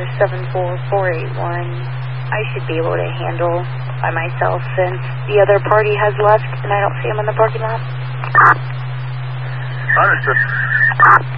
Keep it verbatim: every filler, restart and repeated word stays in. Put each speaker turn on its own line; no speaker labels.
seven four four eight one. I should be able to handle by myself since the other party has left and I don't see him in the parking lot.
Understood.